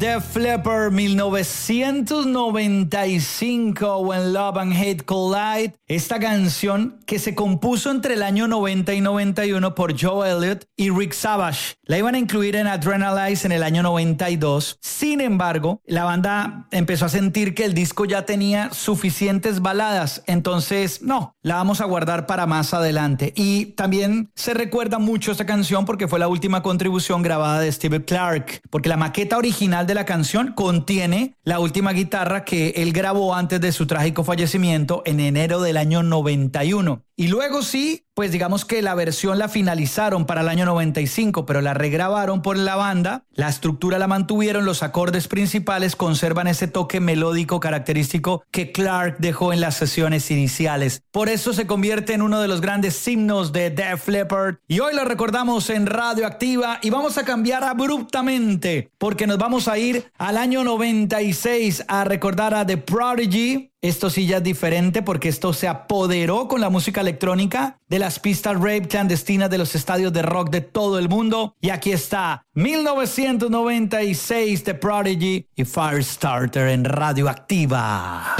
Def Leppard, 1995, When Love and Hate Collide. Esta canción que se compuso entre el año 90 y 91 por Joe Elliott y Rick Savage. La iban a incluir en Adrenalize en el año 92. Sin embargo, la banda empezó a sentir que el disco ya tenía suficientes baladas. Entonces, no, la vamos a guardar para más adelante. Y también se recuerda mucho esta canción porque fue la última contribución grabada de Steve Clark. Porque la maqueta original de la canción contiene la última guitarra que él grabó antes de su trágico fallecimiento en enero del año 91. Y luego sí, pues digamos que la versión la finalizaron para el año 95, pero la regrabaron por la banda, la estructura la mantuvieron, los acordes principales conservan ese toque melódico característico que Clark dejó en las sesiones iniciales. Por eso se convierte en uno de los grandes himnos de Def Leppard y hoy lo recordamos en Radioactiva y vamos a cambiar abruptamente porque nos vamos a ir al año 96 a recordar a The Prodigy. Esto sí ya es diferente porque esto se apoderó con la música electrónica de las pistas rave clandestinas de los estadios de rock de todo el mundo. Y aquí está 1996 The Prodigy y Firestarter en Radioactiva.